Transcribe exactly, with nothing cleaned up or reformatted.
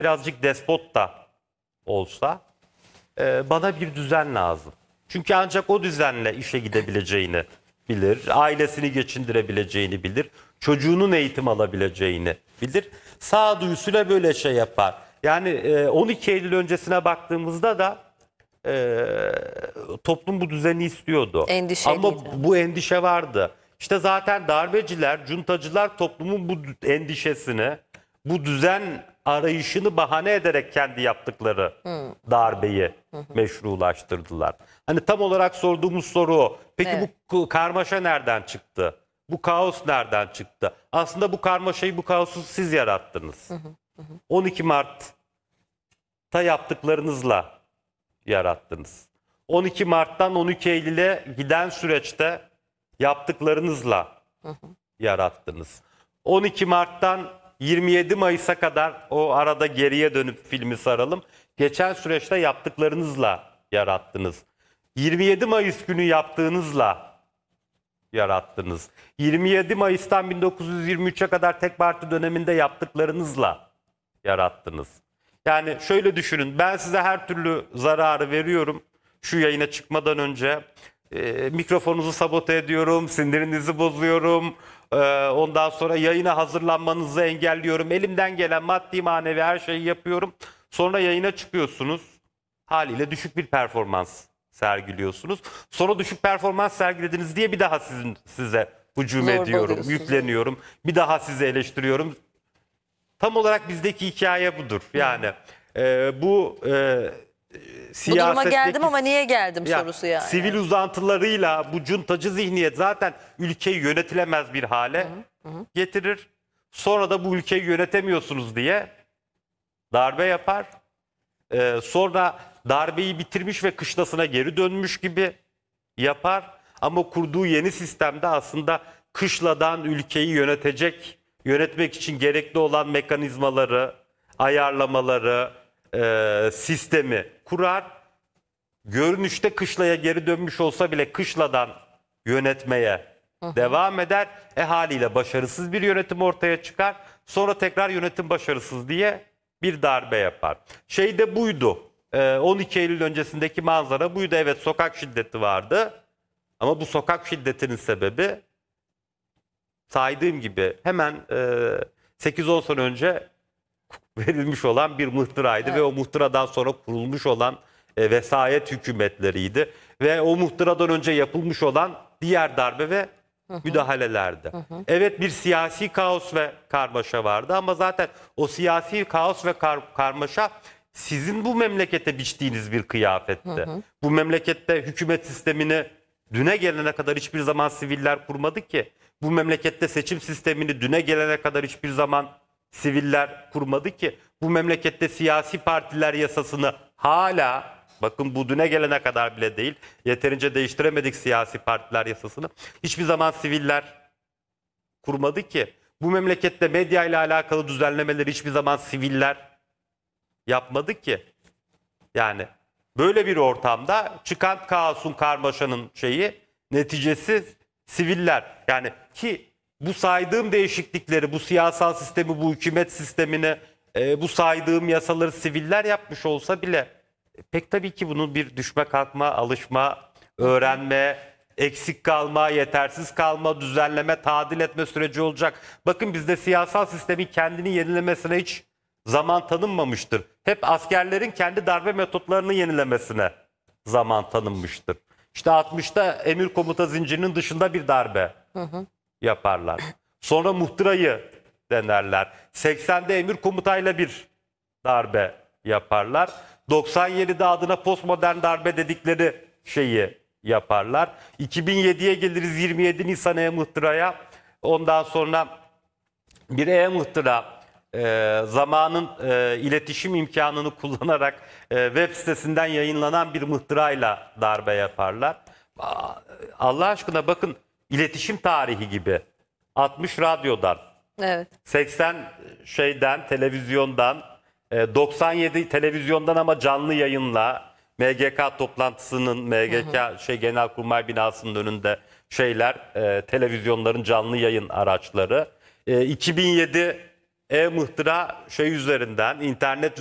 birazcık despot da olsa e, bana bir düzen lazım. Çünkü ancak o düzenle işe gidebileceğini bilir, ailesini geçindirebileceğini bilir, çocuğunun eğitim alabileceğini bilir. Sağduyusuyla böyle şey yapar. Yani e, on iki Eylül öncesine baktığımızda da e, toplum bu düzeni istiyordu. Endişeliydi. Ama bu endişe vardı. İşte zaten darbeciler, cuntacılar toplumun bu endişesini, bu düzen arayışını bahane ederek kendi yaptıkları darbeyi meşrulaştırdılar. Hani tam olarak sorduğumuz soru o. Peki Evet. bu karmaşa nereden çıktı? Bu kaos nereden çıktı? Aslında bu karmaşayı, bu kaosu siz yarattınız. on iki Mart'ta yaptıklarınızla yarattınız. on iki Mart'tan on iki Eylül'e giden süreçte yaptıklarınızla yarattınız. on iki Mart'tan yirmi yedi Mayıs'a kadar o arada geriye dönüp filmi saralım. Geçen süreçte yaptıklarınızla yarattınız. yirmi yedi Mayıs günü yaptığınızla yarattınız. yirmi yedi Mayıs'tan bin dokuz yüz yirmi üç'e kadar tek parti döneminde yaptıklarınızla yarattınız. Yani şöyle düşünün, ben size her türlü zararı veriyorum. Şu yayına çıkmadan önce e, mikrofonunuzu sabote ediyorum, sinirinizi bozuyorum. E, ondan sonra yayına hazırlanmanızı engelliyorum. Elimden gelen maddi manevi her şeyi yapıyorum. Sonra yayına çıkıyorsunuz. Haliyle düşük bir performans sergiliyorsunuz. Sonra düşük performans sergilediniz diye bir daha sizin size hücum Zorba ediyorum, oluyorsunuz. yükleniyorum. Bir daha sizi eleştiriyorum. Tam olarak bizdeki hikaye budur. Yani e, bu e, Bu duruma siyasetteki geldim ama niye geldim ya, sorusu yani. sivil uzantılarıyla bu cuntacı zihniyet zaten ülkeyi yönetilemez bir hale getirir. Sonra da bu ülkeyi yönetemiyorsunuz diye darbe yapar. Ee, sonra darbeyi bitirmiş ve kışlasına geri dönmüş gibi yapar. Ama kurduğu yeni sistemde aslında kışladan ülkeyi yönetecek, yönetmek için gerekli olan mekanizmaları, ayarlamaları, e, sistemi kurar. Görünüşte kışlaya geri dönmüş olsa bile kışladan yönetmeye devam eder. E haliyle başarısız bir yönetim ortaya çıkar. Sonra tekrar yönetim başarısız diye bir darbe yapar. Şey de buydu. e, on iki Eylül öncesindeki manzara buydu. Evet, sokak şiddeti vardı. Ama bu sokak şiddetinin sebebi saydığım gibi hemen e, sekiz on sene önce verilmiş olan bir muhtıraydı. Evet. Ve o muhtıradan sonra kurulmuş olan e, vesayet hükümetleriydi. Ve o muhtıradan önce yapılmış olan diğer darbe ve müdahalelerdi. Evet, bir siyasi kaos ve karmaşa vardı ama zaten o siyasi kaos ve kar- karmaşa sizin bu memlekete biçtiğiniz bir kıyafetti. Bu memlekette hükümet sistemini düne gelene kadar hiçbir zaman siviller kurmadı ki. Bu memlekette seçim sistemini düne gelene kadar hiçbir zaman siviller kurmadı ki. Bu memlekette siyasi partiler yasasını hala, bakın bu düne gelene kadar bile değil, yeterince değiştiremedik siyasi partiler yasasını. Hiçbir zaman siviller kurmadı ki. Bu memlekette medya ile alakalı düzenlemeleri hiçbir zaman siviller yapmadı ki. Yani böyle bir ortamda çıkan kaosun, karmaşanın şeyi, neticesi siviller. Yani ki bu saydığım değişiklikleri, bu siyasal sistemi, bu hükümet sistemini, e, bu saydığım yasaları siviller yapmış olsa bile e, pek tabii ki bunun bir düşme kalkma, alışma, öğrenme, eksik kalma, yetersiz kalma, düzenleme, tadil etme süreci olacak. Bakın bizde siyasal sistemin kendini yenilemesine hiç zaman tanınmamıştır. Hep askerlerin kendi darbe metotlarını yenilemesine zaman tanınmıştır. İşte altmışta emir komuta zincirinin dışında bir darbe yaparlar. Sonra muhtırayı denerler. seksende emir komutayla bir darbe yaparlar. doksan yedide adına postmodern darbe dedikleri şeyi yaparlar. iki bin yediye geliriz, yirmi yedi Nisan e-muhtıraya. Ondan sonra bir e-muhtıra e, zamanın e, iletişim imkanını kullanarak e, web sitesinden yayınlanan bir muhtırayla darbe yaparlar. Aa, Allah aşkına bakın, iletişim tarihi gibi. altmış radyodan, Evet. seksen şeyden, televizyondan, e, doksan yedi televizyondan ama canlı yayınla, M G K toplantısının, M G K şey Genelkurmay binasının önünde şeyler, e, televizyonların canlı yayın araçları. E, iki bin yedi e-mıhtıra şey üzerinden, internet